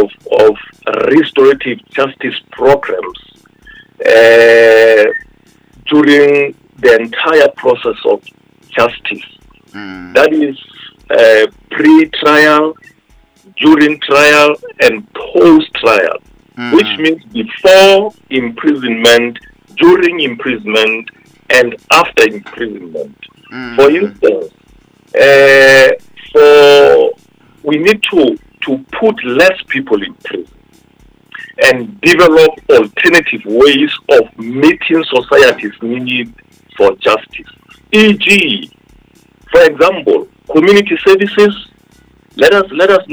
of restorative justice programs during the entire process of justice. That is pre-trial, during trial, and post-trial, which means before imprisonment, during imprisonment, and after imprisonment. For instance, we need to put less people in prison and develop alternative ways of meeting society's need for justice. E.g., for example, community services. Let us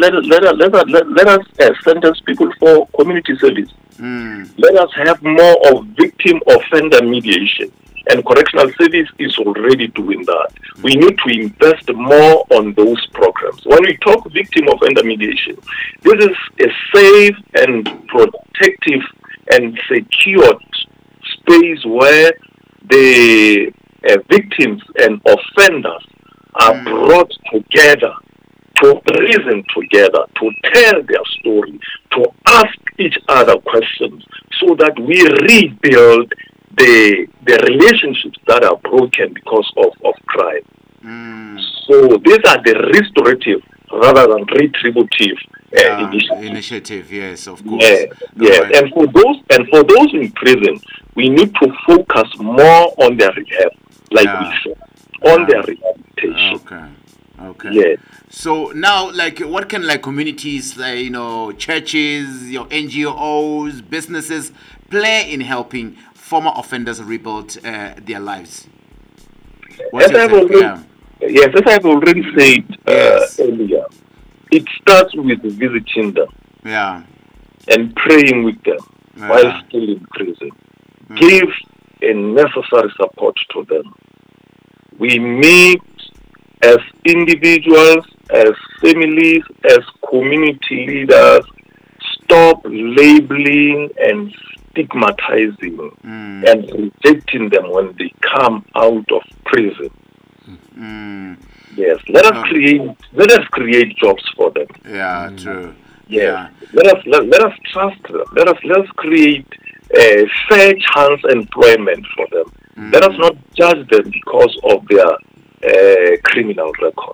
sentence people for community service. Let us have more of victim offender mediation, and correctional service is already doing that. We need to invest more on those programs. When we talk victim offender mediation, this is a safe and protective and secured space where the victims and offenders are brought together to reason together, to tell their story, to ask each other questions, so that we rebuild the relationships that are broken because of crime. So these are the restorative rather than retributive initiative. Yes, of course. Right. And for those in prison, we need to focus more on their rehab, like we said, on their rehabilitation. Okay. Yes. So now, what can communities, churches, your NGOs, businesses play in helping former offenders rebuild their lives? As I've already said earlier, it starts with visiting them. And praying with them while still in prison. Give a necessary support to them. We meet as individuals, as families, as community leaders. Stop labeling and stigmatizing and rejecting them when they come out of prison. Yes, let us create jobs for them. True. Let us trust them. Let us create fair chance employment for them. Let us not judge them because of their criminal record.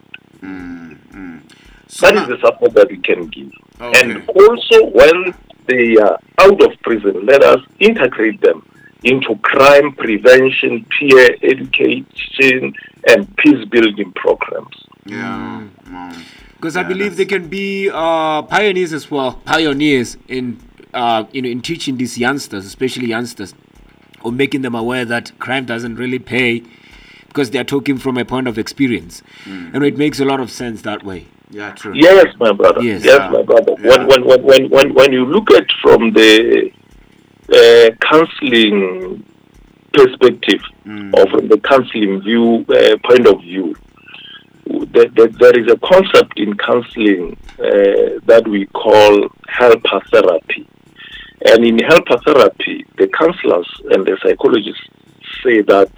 That is the support that we can give. And also, when they are out of prison, let us integrate them into crime prevention, peer education, and peace-building programs. Because I believe they can be pioneers as well. Pioneers in in teaching these youngsters, especially youngsters, or making them aware that crime doesn't really pay, because they are talking from a point of experience, and it makes a lot of sense that way. True. Yes, my brother. Yes, my brother. When you look at from the counseling perspective, or from the counseling point of view, there is a concept in counseling that we call helper therapy. And in helper therapy, the counselors and the psychologists say that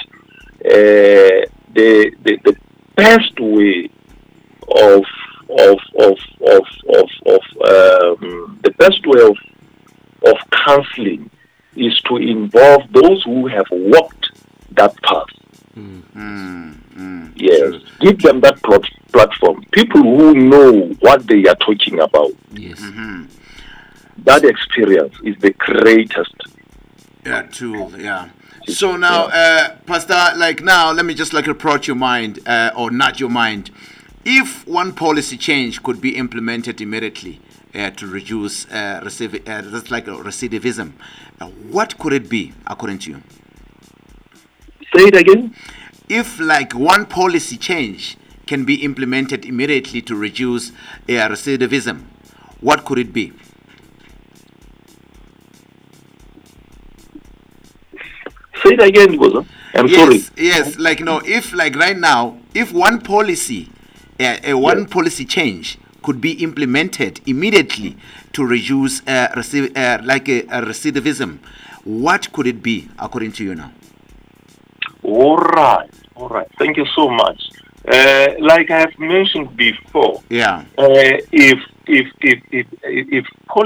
the best way of counseling is to involve those who have walked that path. Yes, give them that platform. People who know what they are talking about. Yes. That experience is the greatest tool. So now, Pastor, now, let me just approach your mind or nudge your mind. If one policy change could be implemented immediately to reduce recidivism, what could it be, according to you? Say it again. If one policy change can be implemented immediately to reduce recidivism, what could it be? Say it again, Goza. I'm sorry. Yes, if right now, if one policy, policy change could be implemented immediately to reduce recidivism, what could it be, according to you now? All right. Thank you so much. Like I have mentioned before, if